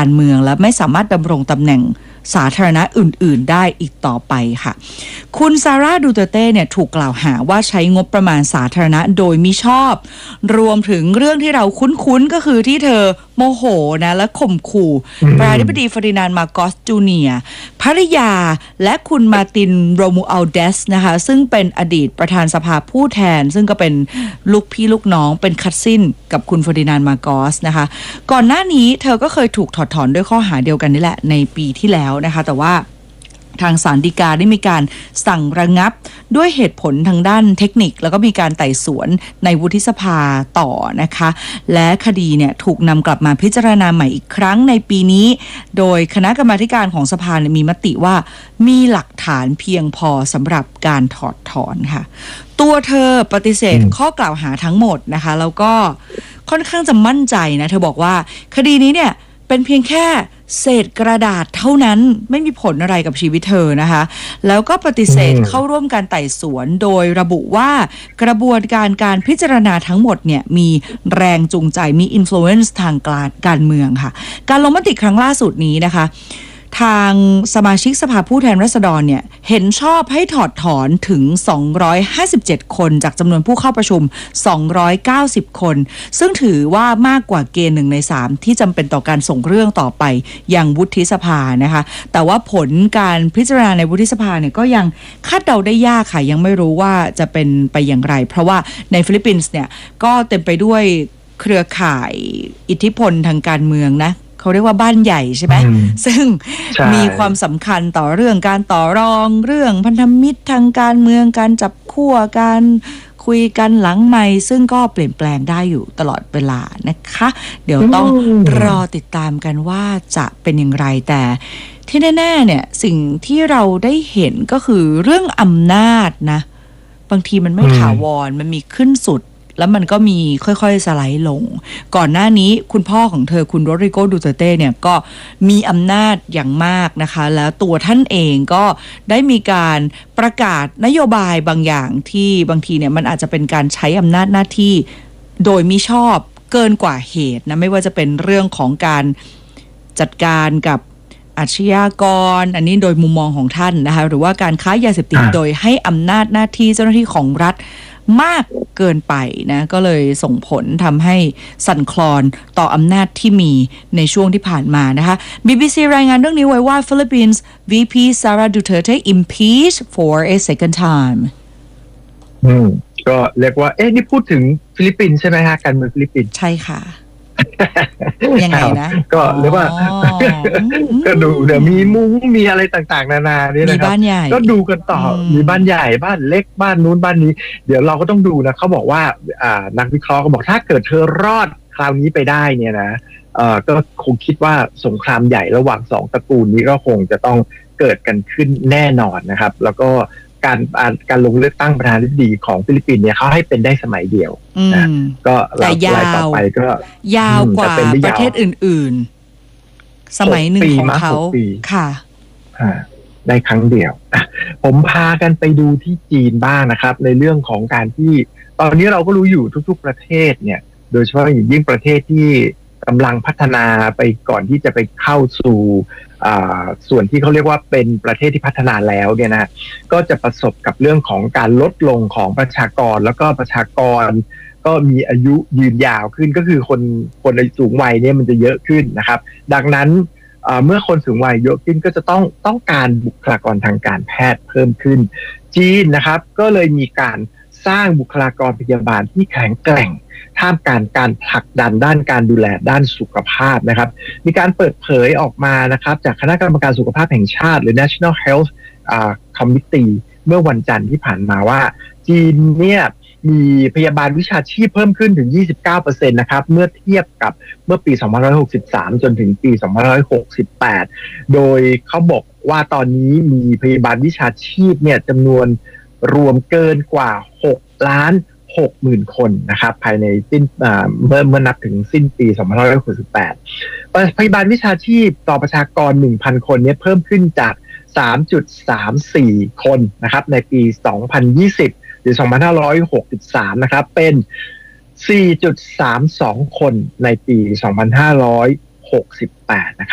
การเมืองและไม่สามารถดำรงตำแหน่งสาธารณะอื่นๆได้อีกต่อไปค่ะคุณซาร่าดูเตเต้เนี่ยถูกกล่าวหาว่าใช้งบประมาณสาธารณะโดยมิชอบรวมถึงเรื่องที่เราคุ้นๆก็คือที่เธอโมโหนะและข่มขู่ประธานาธิบดีเฟอร์ดินานด์มาโกสจูเนียร์ภริยาและคุณมาร์ตินโรมูอัลเดสนะคะซึ่งเป็นอดีตประธานสภาผู้แทนซึ่งก็เป็นลูกพี่ลูกน้องเป็นคัสซินกับคุณเฟอร์ดินานด์มาโกสนะคะก่อนหน้านี้เธอก็เคยถูกถอดถอนด้วยข้อหาเดียวกันนี่แหละในปีที่แล้วนะคะแต่ว่าทางศาลฎีกาได้มีการสั่งระงับด้วยเหตุผลทางด้านเทคนิคแล้วก็มีการไต่สวนในวุฒิสภาต่อนะคะและคดีเนี่ยถูกนำกลับมาพิจารณาใหม่อีกครั้งในปีนี้โดยคณะกรรมาธิการของสภามีมติว่ามีหลักฐานเพียงพอสำหรับการถอดถอนค่ะตัวเธอปฏิเสธข้อกล่าวหาทั้งหมดนะคะแล้วก็ค่อนข้างจะมั่นใจนะเธอบอกว่าคดีนี้เนี่ยเป็นเพียงแค่เศษกระดาษเท่านั้นไม่มีผลอะไรกับชีวิตเธอนะคะแล้วก็ปฏิเสธเข้าร่วมการไต่สวนโดยระบุว่ากระบวนการพิจารณาทั้งหมดเนี่ยมีแรงจูงใจมีอิทธิพลทางการเมืองค่ะการลงมติครั้งล่าสุดนี้นะคะทางสมาชิกสภาผู้แทนราษฎรเนี่ยเห็นชอบให้ถอดถอนถึง257คนจากจำนวนผู้เข้าประชุม290คนซึ่งถือว่ามากกว่าเกณฑ์1 ใน 3ที่จำเป็นต่อการส่งเรื่องต่อไปยังวุฒิสภานะคะแต่ว่าผลการพิจารณาในวุฒิสภาเนี่ยก็ยังคาดเดาได้ยากค่ะยังไม่รู้ว่าจะเป็นไปอย่างไรเพราะว่าในฟิลิปปินส์เนี่ยก็เต็มไปด้วยเครือข่ายอิทธิพลทางการเมืองนะเขาเรียกว่าบ้านใหญ่ใช่ไหมซึ่งมีความสำคัญต่อเรื่องการต่อรองเรื่องพันธมิตรทางการเมืองการจับคั่วการคุยกันหลังไมค์ซึ่งก็เปลี่ยนแปลงได้อยู่ตลอดเวลานะคะเดี๋ยวต้องรอติดตามกันว่าจะเป็นอย่างไรแต่ที่แน่ๆเนี่ยสิ่งที่เราได้เห็นก็คือเรื่องอำนาจนะบางทีมันไม่ถาวรมันมีขึ้นสุดแล้วมันก็มีค่อยๆสไลด์ลงก่อนหน้านี้คุณพ่อของเธอคุณโรดริโก ดูเตเต้เนี่ยก็มีอำนาจอย่างมากนะคะแล้วตัวท่านเองก็ได้มีการประกาศนโยบายบางอย่างที่บางทีเนี่ยมันอาจจะเป็นการใช้อำนาจหน้าที่โดยมิชอบเกินกว่าเหตุนะไม่ว่าจะเป็นเรื่องของการจัดการกับอาชญากรอันนี้โดยมุมมองของท่านนะคะหรือว่าการค้ายาเสพติดโดยให้อำนาจหน้าที่เจ้าหน้าที่ของรัฐมากเกินไปนะก็เลยส่งผลทำให้สั่นคลอนต่ออำนาจที่มีในช่วงที่ผ่านมานะคะ BBC รายงานเรื่องนี้ไว้ว่า Philippines VP Sara Duterte impeached for a second time ก็เรียกว่านี่พูดถึงฟิลิปปินส์ใช่ไหมฮะการเมืองฟิลิปปินส์ใช่ค่ะยังไงนะก็เรียกว่าก็ดูเดี๋ยวมีมุ้งมีอะไรต่างๆนานาเนี่ยนะครับก็ดูกันต่อมีบ้านใหญ่บ้านเล็กบ้านนู้นบ้านนี้เดี๋ยวเราก็ต้องดูนะเขาบอกว่านักวิเคราะห์ก็บอกถ้าเกิดเธอรอดคราวนี้ไปได้เนี่ยนะก็คงคิดว่าสงครามใหญ่ระหว่าง2ตระกูลนี้ก็คงจะต้องเกิดกันขึ้นแน่นอนนะครับแล้วก็การลงเลือกตั้งประธานาธิบดีของฟิลิปปินส์เนี่ยเขาให้เป็นได้สมัยเดียวนะก็รายต่อไปก็ยาวกว่าประเทศอื่นๆสมัยหนึ่งของเขาค่ะได้ครั้งเดียวผมพากันไปดูที่จีนบ้างนะครับในเรื่องของการที่ตอนนี้เราก็รู้อยู่ทุกๆประเทศเนี่ยโดยเฉพาะอย่างยิ่งประเทศที่กำลังพัฒนาไปก่อนที่จะไปเข้าสู่ส่วนที่เขาเรียกว่าเป็นประเทศที่พัฒนาแล้วเนี่ยนะก็จะประสบกับเรื่องของการลดลงของประชากรแล้วก็ประชากรก็มีอายุยืนยาวขึ้นก็คือคนในสูงวัยเนี่ยมันจะเยอะขึ้นนะครับดังนั้นเมื่อคนสูงวัยเยอะขึ้นก็จะต้องการบุคลากรทางการแพทย์เพิ่มขึ้นจีนนะครับก็เลยมีการสร้างบุคลากรพยาบาลที่แข็งแกร่งท่ามกลางการผลักดันด้านการดูแลด้านสุขภาพนะครับมีการเปิดเผยออกมานะครับจากคณะกรรมการสุขภาพแห่งชาติหรือ National Health Committee เมื่อวันจันทร์ที่ผ่านมาว่าจีนเนี่ยมีพยาบาลวิชาชีพเพิ่มขึ้นถึง 29% นะครับเมื่อเทียบกับเมื่อปี 2563 จนถึงปี 2568 โดยเขาบอกว่าตอนนี้มีพยาบาลวิชาชีพเนี่ยจำนวนรวมเกินกว่า6,60,000 คนนะครับภายในสิ้นเมื่อนับถึงสิ้นปี 2568 พยาบาลวิชาชีพต่อประชากร 1,000 คนเนี่ยเพิ่มขึ้นจาก 3.34 คนนะครับในปี 2020 หรือ 2563 นะครับเป็น 4.32 คนในปี 2568 นะครับ